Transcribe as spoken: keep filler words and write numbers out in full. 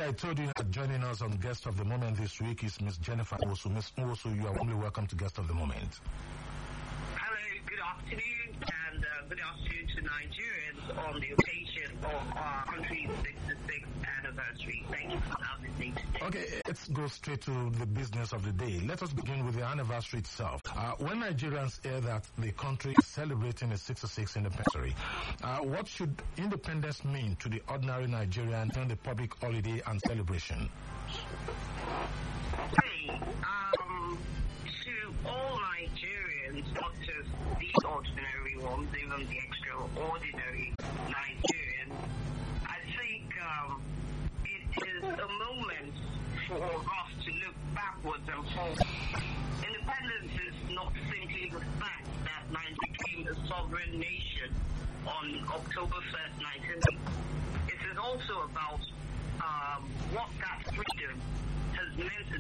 I told you that joining us on Guest of the Moment this week is Miss Jennifer Nwosu. Miss Nwosu, you are warmly welcome to Guest of the Moment. Hello, good afternoon, and uh, good afternoon to Nigerians on the occasion of our country's sixty-sixth anniversary. Thank you for having me today. Okay, let's go straight to the business of the day. Let us begin with the anniversary itself. Uh, when Nigerians hear that the country is celebrating its sixty-sixth anniversary, uh, what should independence mean to the ordinary Nigerian during the public holiday and celebration? Hey, um, to all Nigerians, not just the ordinary ones, even the extraordinary Nigerians, I think um, it is a moment for us to look backwards and forward. Independence is not simply the fact that Nigeria became a sovereign nation on October first, nineteen eighty. It is also about um, what that freedom has meant in